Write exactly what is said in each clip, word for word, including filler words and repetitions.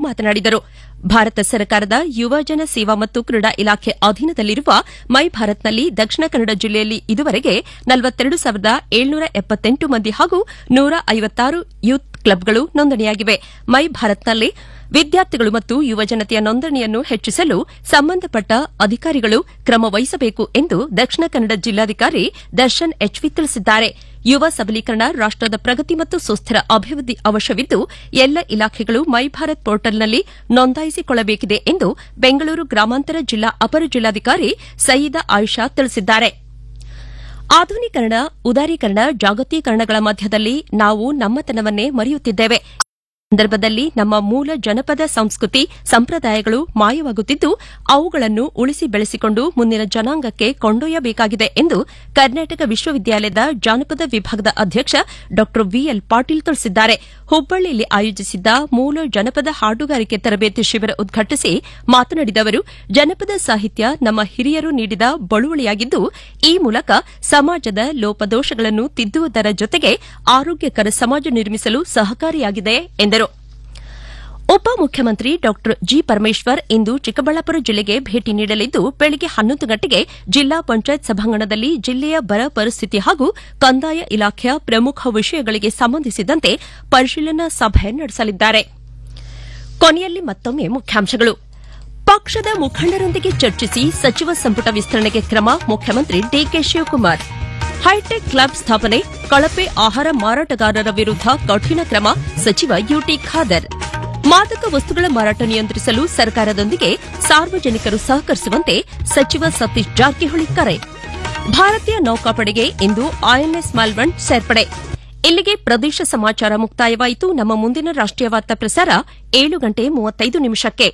ಮಾತನಾಡಿದರು. ಭಾರತ ಸರ್ಕಾರದ ಯುವಜನ ಸೇವಾ ಮತ್ತು ಕ್ರೀಡಾ ಇಲಾಖೆ ಅಧೀನದಲ್ಲಿರುವ ಮೈ ಭಾರತ್ನಲ್ಲಿ ದಕ್ಷಿಣ ಕನ್ನಡ ಜಿಲ್ಲೆಯಲ್ಲಿ ಇದುವರೆಗೆ ನಲವತ್ತೆರಡು ಸಾವಿರದ ಏಳ್ನೂರ ಎಪ್ಪತ್ತೆಂಟು ಮಂದಿ ಹಾಗೂ ನೂರ ಐವತ್ತಾರು ಯೂತ್ ಕ್ಲಬ್ಗಳು ನೋಂದಣಿಯಾಗಿವೆ. ಮೈ ಭಾರತ್ನಲ್ಲಿ ವಿದ್ಯಾರ್ಥಿಗಳು ಮತ್ತು ಯುವಜನತೆಯ ನೋಂದಣಿಯನ್ನು ಹೆಚ್ಚಿಸಲು ಸಂಬಂಧಪಟ್ಟ ಅಧಿಕಾರಿಗಳು ಕ್ರಮ ವಹಿಸಬೇಕು ಎಂದು ದಕ್ಷಿಣ ಕನ್ನಡ ಜಿಲ್ಲಾಧಿಕಾರಿ ದರ್ಶನ್ ಎಚ್ವಿ ತಿಳಿಸಿದ್ದಾರೆ. ಯುವ ಸಬಲೀಕರಣ ರಾಷ್ಟದ ಪ್ರಗತಿ ಮತ್ತು ಸುಸ್ಥಿರ ಅಭಿವೃದ್ಧಿ ಅವಶ್ಯವಿದ್ದು ಎಲ್ಲ ಇಲಾಖೆಗಳು ಮೈ ಭಾರತ್ ಪೋರ್ಟಲ್ನಲ್ಲಿ ನೋಂದಾಯಿಸಿಕೊಳ್ಳಬೇಕಿದೆ ಎಂದು ಬೆಂಗಳೂರು ಗ್ರಾಮಾಂತರ ಜಿಲ್ಲಾ ಅಪರ ಜಿಲ್ಲಾಧಿಕಾರಿ ಸಯೀದಾ ಆಯಿಷಾ ತಿಳಿಸಿದ್ದಾರೆ. ಆಧುನೀಕರಣ, ಉದಾರೀಕರಣ, ಜಾಗತೀಕರಣಗಳ ಮಧ್ಯದಲ್ಲಿ ನಾವು ನಮ್ಮತನವನ್ನೇ ಮರೆಯುತ್ತಿದ್ದೇವೆ. ಸಂದರ್ಭದಲ್ಲಿ ನಮ್ಮ ಮೂಲ ಜನಪದ ಸಂಸ್ಕೃತಿ ಸಂಪ್ರದಾಯಗಳು ಮಾಯವಾಗುತ್ತಿದ್ದು ಅವುಗಳನ್ನು ಉಳಿಸಿ ಬೆಳೆಸಿಕೊಂಡು ಮುಂದಿನ ಜನಾಂಗಕ್ಕೆ ಕೊಂಡೊಯ್ಯಬೇಕಾಗಿದೆ ಎಂದು ಕರ್ನಾಟಕ ವಿಶ್ವವಿದ್ಯಾಲಯದ ಜಾನಪದ ವಿಭಾಗದ ಅಧ್ಯಕ್ಷ ಡಾ ವಿಎಲ್ ಪಾಟೀಲ್ ತಿಳಿಸಿದ್ದಾರೆ. ಹುಬ್ಬಳ್ಳಿಯಲ್ಲಿ ಆಯೋಜಿಸಿದ್ದ ಮೂಲ ಜನಪದ ಹಾಡುಗಾರಿಕೆ ತರಬೇತಿ ಶಿಬಿರ ಉದ್ಘಾಟಿಸಿ ಮಾತನಾಡಿದ ಅವರು, ಜನಪದ ಸಾಹಿತ್ಯ ನಮ್ಮ ಹಿರಿಯರು ನೀಡಿದ ಬಳುವಳಿಯಾಗಿದ್ದು ಈ ಮೂಲಕ ಸಮಾಜದ ಲೋಪದೋಷಗಳನ್ನು ತಿದ್ದುವುದರ ಜೊತೆಗೆ ಆರೋಗ್ಯಕರ ಸಮಾಜ ನಿರ್ಮಿಸಲು ಸಹಕಾರಿಯಾಗಿದೆ ಎಂದರು. ಉಪಮುಖ್ಯಮಂತ್ರಿ ಡಾ ಜಿ ಪರಮೇಶ್ವರ್ ಇಂದು ಚಿಕ್ಕಬಳ್ಳಾಪುರ ಜಿಲ್ಲೆಗೆ ಭೇಟಿ ನೀಡಲಿದ್ದು ಬೆಳಗ್ಗೆ ಹನ್ನೊಂದು ಗಂಟೆಗೆ ಜಿಲ್ಲಾ ಪಂಚಾಯತ್ ಸಭಾಂಗಣದಲ್ಲಿ ಜಿಲ್ಲೆಯ ಬರ ಪರಿಸ್ಥಿತಿ ಹಾಗೂ ಕಂದಾಯ ಇಲಾಖೆಯ ಪ್ರಮುಖ ವಿಷಯಗಳಿಗೆ ಸಂಬಂಧಿಸಿದಂತೆ ಪರಿಶೀಲನಾ ಸಭೆ ನಡೆಸಲಿದ್ದಾರೆ. ಕೊನೆಯಲ್ಲಿ ಮತ್ತೊಮ್ಮೆ ಮುಖ್ಯಾಂಶಗಳು. ಪಕ್ಷದ ಮುಖಂಡರೊಂದಿಗೆ ಚರ್ಚಿಸಿ ಸಚಿವ ಸಂಪುಟ ವಿಸ್ತರಣೆಗೆ ಕ್ರಮ, ಮುಖ್ಯಮಂತ್ರಿ ಡಿಕೆ ಶಿವಕುಮಾರ್. ಹೈಟೆಕ್ ಲ್ಯಾಬ್ ಸ್ಥಾಪನೆ, ಕಳಪೆ ಆಹಾರ ಮಾರಾಟಗಾರರ ವಿರುದ್ಧ ಕಠಿಣ ಕ್ರಮ, ಸಚಿವ ಯುಟಿ ಖಾದರ್. ಮಾದಕ ವಸ್ತುಗಳ ಮಾರಾಟ ನಿಯಂತ್ರಿಸಲು ಸರ್ಕಾರದೊಂದಿಗೆ ಸಾರ್ವಜನಿಕರು ಸಹಕರಿಸುವಂತೆ ಸಚಿವ ಸತೀಶ್ ಜಾರಕಿಹೊಳಿ ಕರೆ. ಭಾರತೀಯ ನೌಕಾಪಡೆಗೆ ಇಂದು ಐಎನ್ಎಸ್ ಮಾಲ್ವಂಡ್ ಸೇರ್ಪಡೆ. ಇಲ್ಲಿಗೆ ಪ್ರದೇಶ ಸಮಾಚಾರ ಮುಕ್ತಾಯವಾಯಿತು. ನಮ್ಮ ಮುಂದಿನ ರಾಷ್ಟೀಯ ವಾರ್ತಾ ಪ್ರಸಾರ ಏಳು ಗಂಟೆ ಮೂವತ್ತೈದು ನಿಮಿಷಕ್ಕೆ.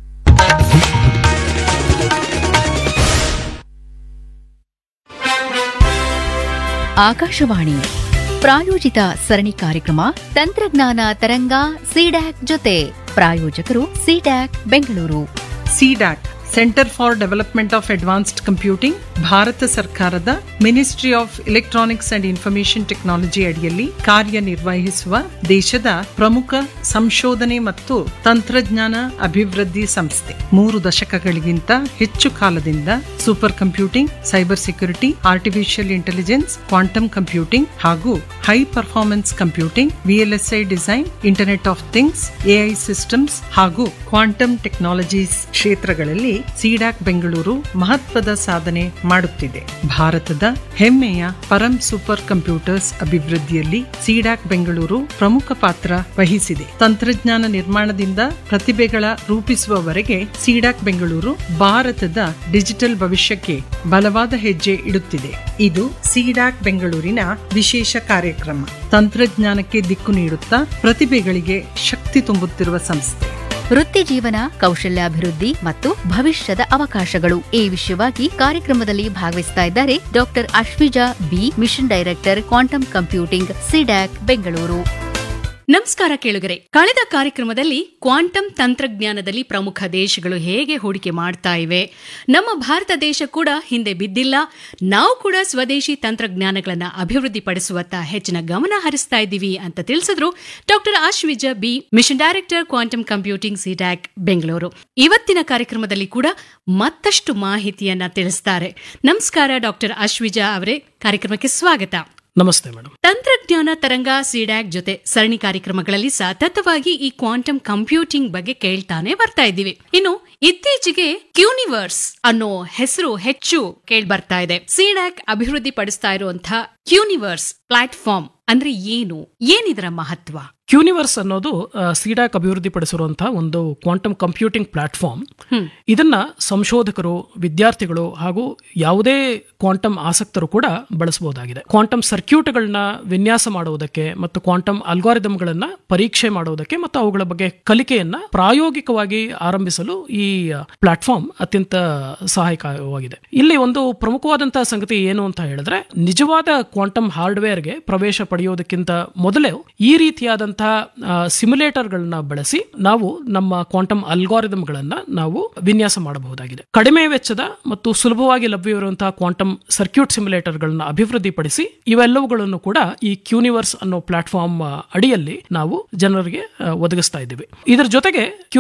ಆಕಾಶವಾಣಿ ಪ್ರಾಯೋಜಿತ ಸರಣಿ ಕಾರ್ಯಕ್ರಮ ತಂತ್ರಜ್ಞಾನ ತರಂಗ ಸಿಡ್ಯಾಕ್ ಜೊತೆ ಪ್ರಾಯೋಜಕರು CDAC Bengaluru. CDAC centre for development of advanced computing Bharat ಸರ್ಕಾರದ ministry of electronics and information technology ಅಡಿಯಲ್ಲಿ ಕಾರ್ಯನಿರ್ವಹಿಸುವ ದೇಶದ ಪ್ರಮುಖ ಸಂಶೋಧನೆ ಮತ್ತು ತಂತ್ರಜ್ಞಾನ ಅಭಿವೃದ್ಧಿ ಸಂಸ್ಥೆ. ಮೂರು ದಶಕಗಳಿಗಿಂತ ಹೆಚ್ಚು ಕಾಲದಿಂದ super computing, cyber security, artificial intelligence, quantum computing ಹಾಗೂ high performance computing, VLSI design, internet of things, AI systems ಹಾಗೂ ಕ್ವಾಂಟಮ್ ಟೆಕ್ನಾಲಜೀಸ್ ಕ್ಷೇತ್ರಗಳಲ್ಲಿ ಸಿಡ್ಯಾಕ್ ಬೆಂಗಳೂರು ಮಹತ್ವದ ಸಾಧನೆ ಮಾಡುತ್ತಿದೆ. ಭಾರತದ ಹೆಮ್ಮೆಯ ಪರಂ ಸೂಪರ್ ಕಂಪ್ಯೂಟರ್ಸ್ ಅಭಿವೃದ್ಧಿಯಲ್ಲಿ ಸಿಡ್ಯಾಕ್ ಬೆಂಗಳೂರು ಪ್ರಮುಖ ಪಾತ್ರ ವಹಿಸಿದೆ. ತಂತ್ರಜ್ಞಾನ ನಿರ್ಮಾಣದಿಂದ ಪ್ರತಿಭೆಗಳ ರೂಪಿಸುವವರೆಗೆ ಸಿಡ್ಯಾಕ್ ಬೆಂಗಳೂರು ಭಾರತದ ಡಿಜಿಟಲ್ ಭವಿಷ್ಯಕ್ಕೆ ಬಲವಾದ ಹೆಜ್ಜೆ ಇಡುತ್ತಿದೆ. ಇದು ಸಿಡ್ಯಾಕ್ ಬೆಂಗಳೂರಿನ ವಿಶೇಷ ಕಾರ್ಯಕ್ರಮ. ತಂತ್ರಜ್ಞಾನಕ್ಕೆ ದಿಕ್ಕು ನೀಡುತ್ತಾ ಪ್ರತಿಭೆಗಳಿಗೆ ಶಕ್ತಿ ತುಂಬುತ್ತಿರುವ ಸಂಸ್ಥೆ. ವೃತ್ತಿ ಜೀವನ, ಕೌಶಲ್ಯಾಭಿವೃದ್ಧಿ ಮತ್ತು ಭವಿಷ್ಯದ ಅವಕಾಶಗಳು ಈ ವಿಷಯವಾಗಿ ಕಾರ್ಯಕ್ರಮದಲ್ಲಿ ಭಾಗವಹಿಸ್ತಾ ಇದ್ದಾರೆ doctor Ashwija B, mission director, quantum computing, CDAC Bengaluru. ನಮಸ್ಕಾರ ಕೇಳುಗರೆ. ಕಳೆದ ಕಾರ್ಯಕ್ರಮದಲ್ಲಿ ಕ್ವಾಂಟಮ್ ತಂತ್ರಜ್ಞಾನದಲ್ಲಿ ಪ್ರಮುಖ ದೇಶಗಳು ಹೇಗೆ ಹೂಡಿಕೆ ಮಾಡ್ತಾ ಇವೆ, ನಮ್ಮ ಭಾರತ ದೇಶ ಕೂಡ ಹಿಂದೆ ಬಿದ್ದಿಲ್ಲ, ನಾವು ಕೂಡ ಸ್ವದೇಶಿ ತಂತ್ರಜ್ಞಾನಗಳನ್ನು ಅಭಿವೃದ್ಧಿಪಡಿಸುವತ್ತ ಹೆಚ್ಚಿನ ಗಮನ ಹರಿಸ್ತಾ ಇದ್ದೀವಿ ಅಂತ ತಿಳಿಸಿದ್ರು doctor Ashwija B, mission director, quantum computing, CDAC Bengaluru. ಇವತ್ತಿನ ಕಾರ್ಯಕ್ರಮದಲ್ಲಿ ಕೂಡ ಮತ್ತಷ್ಟು ಮಾಹಿತಿಯನ್ನ ತಿಳಿಸ್ತಾರೆ. ನಮಸ್ಕಾರ ಡಾಕ್ಟರ್ ಅಶ್ವಿಜಾ ಅವರೇ, ಕಾರ್ಯಕ್ರಮಕ್ಕೆ ಸ್ವಾಗತ. ನಮಸ್ತೆ ಮೇಡಮ್. ತಂತ್ರಜ್ಞಾನ ತರಂಗ ಸಿಡ್ಯಾಕ್ ಜೊತೆ ಸರಣಿ ಕಾರ್ಯಕ್ರಮಗಳಲ್ಲಿ ಸತತವಾಗಿ ಈ ಕ್ವಾಂಟಮ್ ಕಂಪ್ಯೂಟಿಂಗ್ ಬಗ್ಗೆ ಕೇಳ್ತಾನೆ ಬರ್ತಾ ಇದ್ದೀವಿ. ಇನ್ನು ಇತ್ತೀಚೆಗೆ ಕ್ಯೂನಿವರ್ಸ್ ಅನ್ನೋ ಹೆಸರು ಹೆಚ್ಚು ಕೇಳಿ ಬರ್ತಾ ಇದೆ. ಸಿಡ್ಯಾಕ್ ಅಭಿವೃದ್ಧಿ ಪಡಿಸ್ತಾ ಇರುವಂತಹ ಕ್ಯೂನಿವರ್ಸ್ ಪ್ಲಾಟ್ಫಾರ್ಮ್ ಅಂದ್ರೆ ಏನು, ಏನಿದರ ಮಹತ್ವ? ಕ್ಯೂನಿವರ್ಸ್ ಅನ್ನೋದು ಸಿಡ್ಯಾಕ್ ಅಭಿವೃದ್ಧಿಪಡಿಸಿರುವಂತಹ ಒಂದು ಕ್ವಾಂಟಮ್ ಕಂಪ್ಯೂಟಿಂಗ್ ಪ್ಲಾಟ್ಫಾರ್ಮ್. ಇದನ್ನ ಸಂಶೋಧಕರು, ವಿದ್ಯಾರ್ಥಿಗಳು ಹಾಗೂ ಯಾವುದೇ ಕ್ವಾಂಟಮ್ ಆಸಕ್ತರು ಕೂಡ ಬಳಸಬಹುದಾಗಿದೆ. ಕ್ವಾಂಟಮ್ ಸರ್ಕ್ಯೂಟ್ಗಳನ್ನ ವಿನ್ಯಾಸ ಮಾಡುವುದಕ್ಕೆ ಮತ್ತು ಕ್ವಾಂಟಮ್ ಅಲ್ಗಾರಿದಮ್ಗಳನ್ನ ಪರೀಕ್ಷೆ ಮಾಡುವುದಕ್ಕೆ ಮತ್ತು ಅವುಗಳ ಬಗ್ಗೆ ಕಲಿಕೆಯನ್ನ ಪ್ರಾಯೋಗಿಕವಾಗಿ ಆರಂಭಿಸಲು ಈ ಪ್ಲಾಟ್ಫಾರ್ಮ್ ಅತ್ಯಂತ ಸಹಾಯಕವಾಗಿದೆ. ಇಲ್ಲಿ ಒಂದು ಪ್ರಮುಖವಾದಂತಹ ಸಂಗತಿ ಏನು ಅಂತ ಹೇಳಿದ್ರೆ, ನಿಜವಾದ ಕ್ವಾಂಟಮ್ ಹಾರ್ಡ್ವೇರ್ಗೆ ಪ್ರವೇಶ ಪಡೆಯೋದಕ್ಕಿಂತ ಮೊದಲೇ ಈ ರೀತಿಯಾದಂತಹ ಸಿಮ್ಯುಲೇಟರ್ಗಳನ್ನ ಬಳಸಿ ನಾವು ನಮ್ಮ ಕ್ವಾಂಟಮ್ ಅಲ್ಗಾರಿದಮ್ಗಳನ್ನ ನಾವು ವಿನ್ಯಾಸ ಮಾಡಬಹುದಾಗಿದೆ. ಕಡಿಮೆ ವೆಚ್ಚದ ಮತ್ತು ಸುಲಭವಾಗಿ ಲಭ್ಯವಿರುವಂತಹ ಕ್ವಾಂಟಮ್ ಸರ್ಕ್ಯೂಟ್ ಸಿಮ್ಯುಲೇಟರ್ಗಳನ್ನ ಅಭಿವೃದ್ಧಿಪಡಿಸಿ ಇವೆಲ್ಲವುಗಳನ್ನು ಕೂಡ ಈ ಕ್ಯೂನಿವರ್ಸ್ ಅನ್ನೋ ಪ್ಲಾಟ್ಫಾರ್ಮ್ ಅಡಿಯಲ್ಲಿ ನಾವು ಜನರಿಗೆ ಒದಗಿಸ್ತಾ ಇದ್ದೀವಿ. ಇದರ ಜೊತೆಗೆ